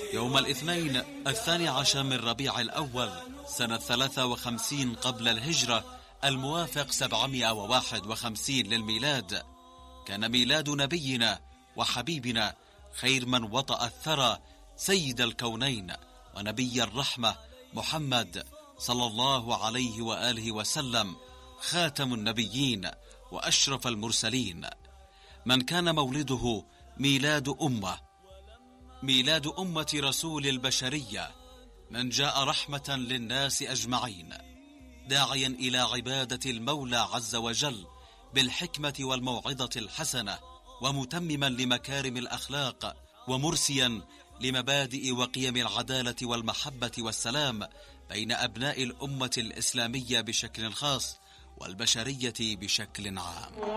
يوم الاثنين 12 من ربيع الأول سنة 53 قبل الهجرة، الموافق 751 للميلاد، كان ميلاد نبينا وحبيبنا خير من وطأ الثرى، سيد الكونين ونبي الرحمة محمد صلى الله عليه وآله وسلم، خاتم النبيين وأشرف المرسلين، من كان مولده ميلاد أمة رسول البشرية، من جاء رحمة للناس أجمعين، داعيا إلى عبادة المولى عز وجل بالحكمة والموعظة الحسنة، ومتمما لمكارم الأخلاق، ومرسيا لمبادئ وقيم العدالة والمحبة والسلام بين أبناء الأمة الإسلامية بشكل خاص والبشرية بشكل عام.